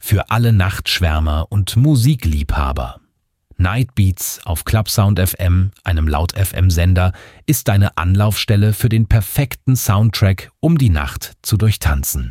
für alle Nachtschwärmer und Musikliebhaber. Nightbeats auf Clubsound FM, einem Laut-FM-Sender, ist deine Anlaufstelle für den perfekten Soundtrack, um die Nacht zu durchtanzen.